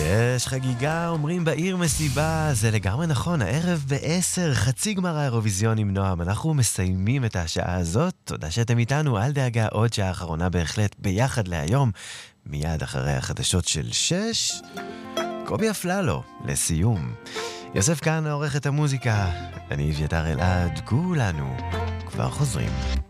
יש חגיגה, אומרים בעיר מסיבה, זה לגמרי נכון, הערב ב-10, חצי גמר האירוויזיון עם נועם, אנחנו מסיימים את השעה הזאת, תודה שאתם איתנו, אל דאגה, עוד שעה האחרונה בהחלט, ביחד להיום, מיד אחרי החדשות של 6, קובי אפללו, לסיום. יוסף כאן עורך את המוזיקה, אני אביתר אלעד, כולנו כבר חוזרים.